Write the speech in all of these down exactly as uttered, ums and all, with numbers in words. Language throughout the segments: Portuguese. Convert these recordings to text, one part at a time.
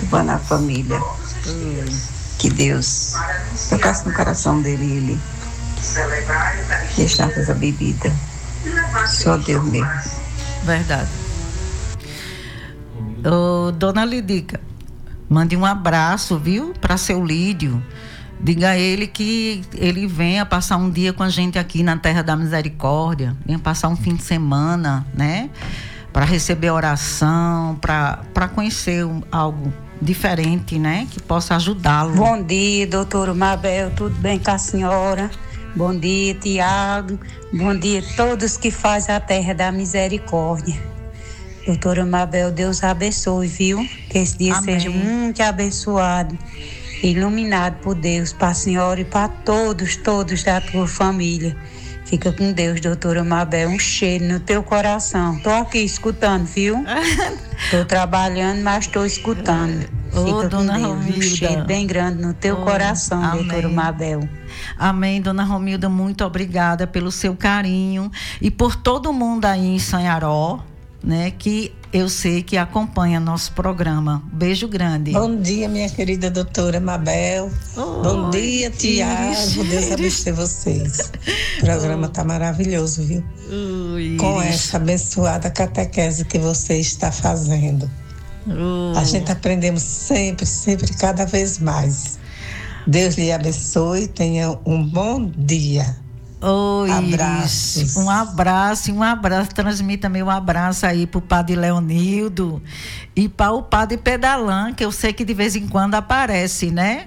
perturbando a família. Hum. Que Deus tocasse no coração dele e ele deixasse essa bebida. Só Deus mesmo. Verdade. Ô, dona Lidica, mande um abraço, viu, para seu Lídio. Diga a ele que ele venha passar um dia com a gente aqui na Terra da Misericórdia, venha passar um fim de semana, né? Para receber oração, para para conhecer um, algo diferente, né? Que possa ajudá-lo. Bom dia, doutora Mabel, tudo bem com a senhora? Bom dia, Tiago. Bom dia a todos que fazem a Terra da Misericórdia. Doutora Mabel, Deus abençoe, viu? Que esse dia Amém. Seja muito abençoado, iluminado por Deus, para a senhora e para todos, todos da tua família. Fica com Deus, doutora Mabel, um cheiro no teu coração. Tô aqui escutando, viu? Tô trabalhando, mas tô escutando. Fica Ô, com dona Deus, Romilda. um cheiro bem grande no teu Ô, coração, amém. doutora Mabel. Amém, dona Romilda, muito obrigada pelo seu carinho e por todo mundo aí em Sanharó, né, que eu sei que acompanha nosso programa. Beijo grande. Bom dia, minha querida doutora Mabel. Oh, Bom dia, Tiago. Deus abençoe vocês. O programa está maravilhoso, viu? Oh, com essa abençoada catequese que você está fazendo. Oh. A gente aprendemos sempre, sempre, cada vez mais. Deus lhe abençoe, tenha um bom dia. Oi, abraços. Um abraço, um abraço. Transmita também um abraço aí pro padre Leonildo e para o padre Pedalan, que eu sei que de vez em quando aparece, né?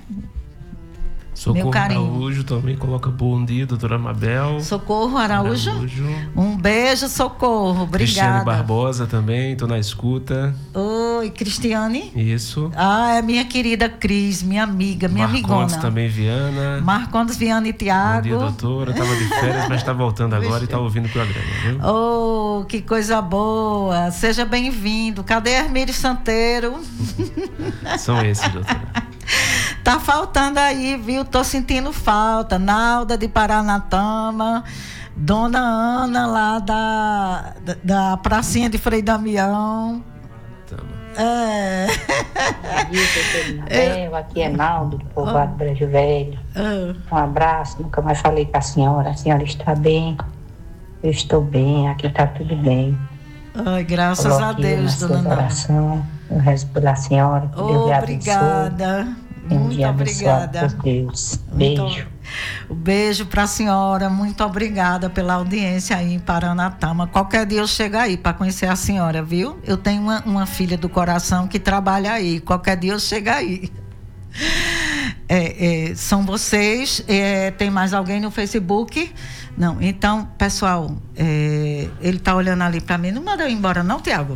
Socorro Araújo também coloca bom dia, doutora Mabel. Socorro Araújo. Araújo. Um beijo, Socorro. Obrigada. Cristiane Barbosa também, tô na escuta. Oi, Cristiane. Isso. Ah, é minha querida Cris, minha amiga, minha Marcondes amigona. também, Viana. Marcondes, Viana e Tiago. Bom dia, doutora. Tava de férias, mas tá voltando agora e tá ouvindo o programa, viu? Oh, que coisa boa. Seja bem-vindo. Cadê Hermílio Santeiro? São esses, doutora. Tá faltando aí, viu? Tô sentindo falta. Nalda de Paranatama, Dona Ana lá da, da, da pracinha de Frei Damião. Tama. É. Eu, aqui é Naldo, do povoado oh. Brejo Velho. Oh. Um abraço, nunca mais falei com a senhora. A senhora está bem? Eu estou bem, aqui está tudo bem. Ai, graças Coloque a Deus, dona Naldo. Oração, eu rezo pela senhora, que oh, Deus lhe obrigada. abençoe. Muito um obrigada. Por Deus. Beijo. Muito, um beijo para a senhora. Muito obrigada pela audiência aí em Paranatama. Qualquer dia eu chego aí para conhecer a senhora, viu? Eu tenho uma, uma filha do coração que trabalha aí. Qualquer dia eu chego aí. É, é, são vocês. É, tem mais alguém no Facebook? Não. Então, pessoal, é, ele tá olhando ali para mim. Não manda eu ir embora, não, Tiago?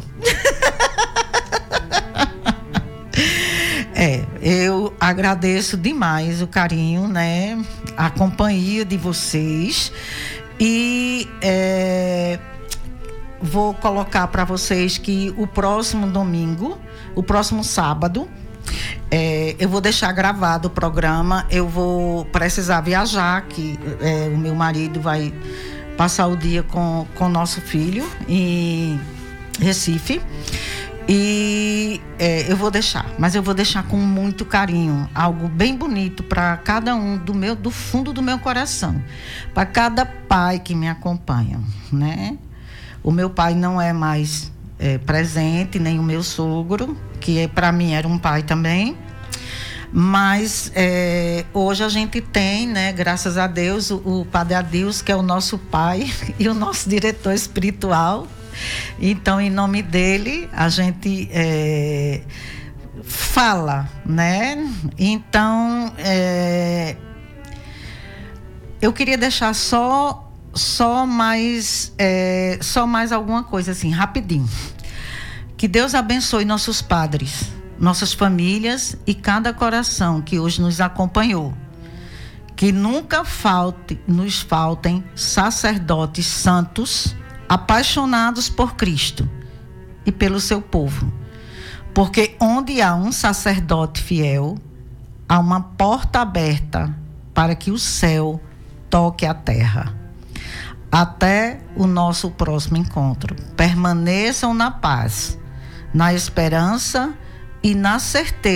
É, eu agradeço demais o carinho, né? A companhia de vocês. E é, vou colocar para vocês que o próximo domingo, o próximo sábado, é, eu vou deixar gravado o programa. Eu vou precisar viajar, que é, o meu marido vai passar o dia com o nosso filho em Recife. E é, eu vou deixar, mas eu vou deixar com muito carinho, algo bem bonito para cada um do meu, do fundo do meu coração, para cada pai que me acompanha, né? O meu pai não é mais é, presente, nem o meu sogro, que é, para mim era um pai também, mas é, hoje a gente tem, né? Graças a Deus, o, o Padre Adilson, que é o nosso pai e o nosso diretor espiritual. Então, em nome dele, a gente é, fala, né? Então, é, eu queria deixar só, só, mais, é, só mais alguma coisa, assim, rapidinho. Que Deus abençoe nossos padres, nossas famílias e cada coração que hoje nos acompanhou. Que nunca falte, nos faltem sacerdotes santos, apaixonados por Cristo e pelo seu povo, porque onde há um sacerdote fiel, há uma porta aberta para que o céu toque a terra. Até o nosso próximo encontro. Permaneçam na paz, na esperança e na certeza